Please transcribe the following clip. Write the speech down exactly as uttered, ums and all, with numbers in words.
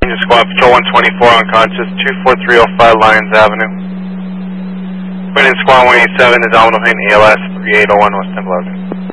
Squad Patrol one twenty-four unconscious, two four three oh five Lyons Avenue. Queen Squad one eighty-seven, abdominal pain, A L S, three eight oh one West Temple Avenue.